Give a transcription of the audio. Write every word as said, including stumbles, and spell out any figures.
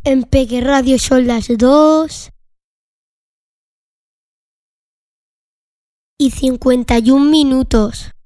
En Peque Radio son las dos y cincuenta y un minutos.